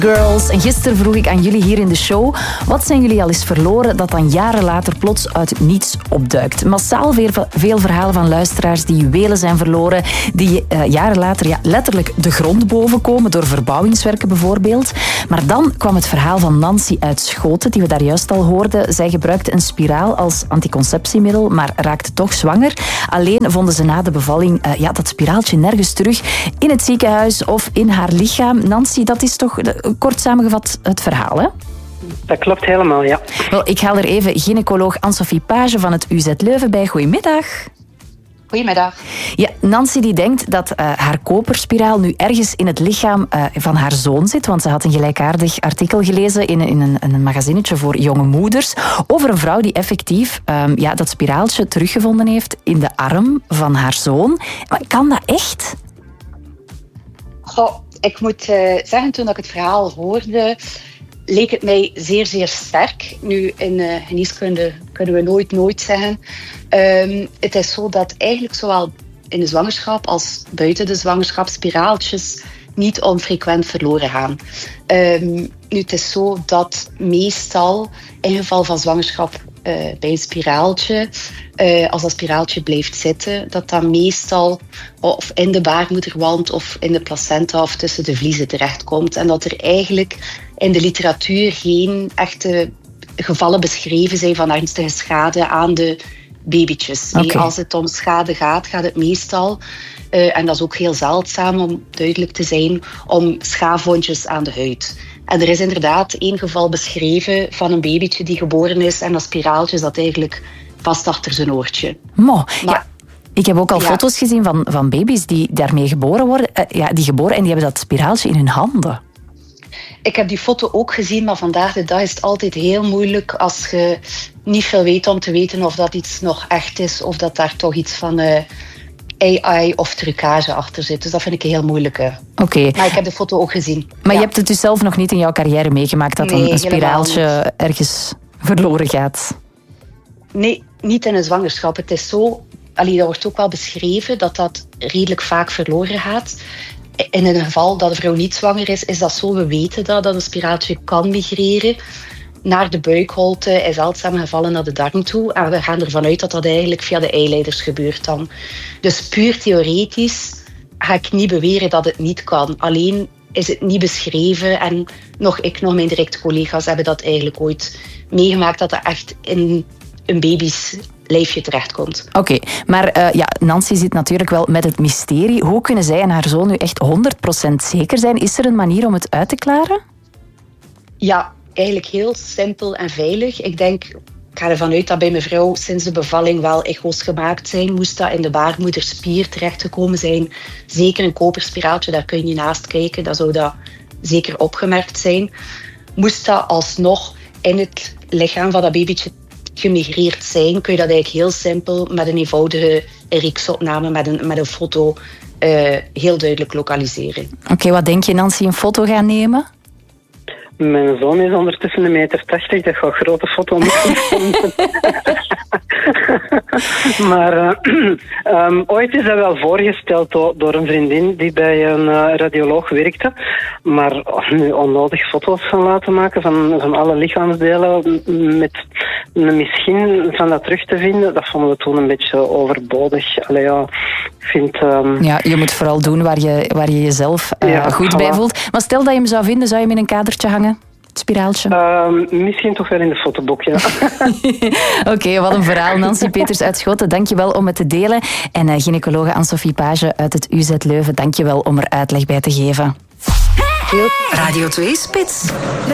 Girls. En gisteren vroeg ik aan jullie hier in de show, wat zijn jullie al eens verloren dat dan jaren later plots uit het niets opduikt? Massaal veel verhalen van luisteraars die juwelen zijn verloren, die jaren later letterlijk de grond boven komen, door verbouwingswerken bijvoorbeeld. Maar dan kwam het verhaal van Nancy uit Schoten, die we daar juist al hoorden. Zij gebruikte een spiraal als anticonceptiemiddel, maar raakte toch zwanger. Alleen vonden ze na de bevalling dat spiraaltje nergens terug in het ziekenhuis of in haar lichaam. Nancy, dat is toch kort samengevat het verhaal, hè? Dat klopt helemaal, ja. Wel, ik haal er even gynaecoloog Anne-Sophie Page van het UZ Leuven bij. Goedemiddag. Goedemiddag. Ja, Nancy die denkt dat haar koperspiraal nu ergens in het lichaam van haar zoon zit, want ze had een gelijkaardig artikel gelezen in een magazinetje voor jonge moeders over een vrouw die effectief dat spiraaltje teruggevonden heeft in de arm van haar zoon. Maar kan dat echt? Goh, ik moet zeggen, toen ik het verhaal hoorde, leek het mij zeer, zeer sterk. Nu, in geneeskunde kunnen we nooit zeggen. Het is zo dat eigenlijk zowel in de zwangerschap als buiten de zwangerschap spiraaltjes niet onfrequent verloren gaan. Nu, het is zo dat meestal, in geval van zwangerschap bij een spiraaltje, als dat spiraaltje blijft zitten, dat dat meestal of in de baarmoederwand of in de placenta of tussen de vliezen terechtkomt. En dat er eigenlijk in de literatuur geen echte gevallen beschreven zijn van ernstige schade aan de babytjes. Okay. Nee, als het om schade gaat het meestal, en dat is ook heel zeldzaam om duidelijk te zijn, om schaafwondjes aan de huid. En er is inderdaad één geval beschreven van een babytje die geboren is en dat spiraaltje zat eigenlijk vast achter zijn oortje. Maar ik heb ook al foto's gezien van baby's die daarmee geboren worden. Die geboren en die hebben dat spiraaltje in hun handen. Ik heb die foto ook gezien, maar vandaag de dag is het altijd heel moeilijk als je niet veel weet om te weten of dat iets nog echt is of dat daar toch iets van AI of trucage achter zit. Dus dat vind ik een heel moeilijke. Okay. Maar ik heb de foto ook gezien. Maar je hebt het dus zelf nog niet in jouw carrière meegemaakt dat een spiraaltje ergens verloren gaat? Nee, niet in een zwangerschap. Het is zo, dat wordt ook wel beschreven dat redelijk vaak verloren gaat. In een geval dat de vrouw niet zwanger is, is dat zo. We weten dat een spiraaltje kan migreren naar de buikholte, in zeldzame gevallen naar de darm toe. En we gaan ervan uit dat dat eigenlijk via de eileiders gebeurt dan. Dus puur theoretisch ga ik niet beweren dat het niet kan. Alleen is het niet beschreven en nog mijn directe collega's hebben dat eigenlijk ooit meegemaakt, dat dat echt in een baby's lijfje terechtkomt. Oké, maar Nancy zit natuurlijk wel met het mysterie. Hoe kunnen zij en haar zoon nu echt 100% zeker zijn? Is er een manier om het uit te klaren? Ja, eigenlijk heel simpel en veilig. Ik ga ervan uit dat bij mijn vrouw sinds de bevalling wel echo's gemaakt zijn. Moest dat in de baarmoederspier terechtgekomen zijn, zeker een koperspiraaltje, daar kun je naast kijken. Dan zou dat zeker opgemerkt zijn. Moest dat alsnog in het lichaam van dat babytje gemigreerd zijn, kun je dat eigenlijk heel simpel met een eenvoudige RX-opname met een foto heel duidelijk lokaliseren. Oké, wat denk je, Nancy, een foto gaan nemen? Mijn zoon is ondertussen 1,80 meter. Dat gaat een grote foto moeten. Maar ooit is dat wel voorgesteld door een vriendin die bij een radioloog werkte. Maar nu onnodig foto's van laten maken van alle lichaamsdelen met misschien van dat terug te vinden, dat vonden we toen een beetje overbodig. Allee, ja, ik vind... Ja, je moet vooral doen waar je jezelf goed bij voelt. Maar stel dat je hem zou vinden, zou je hem in een kadertje hangen? Het spiraaltje? Misschien toch wel in de fotoboek, ja. Oké, wat een verhaal. Nancy Peters uit Schoten, dank je wel om het te delen. En gynaecologe Anne-Sophie Page uit het UZ Leuven, dank je wel om er uitleg bij te geven. Radio 2 Spits.